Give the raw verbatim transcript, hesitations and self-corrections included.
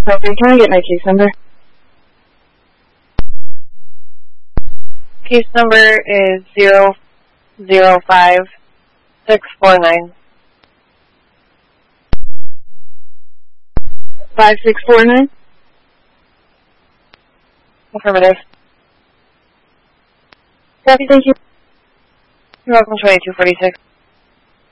Copy. Can I get my case number? Case number is zero zero five six four nine. Five six four nine. Affirmative. Copy. Thank you. You're welcome. Twenty-two forty-six.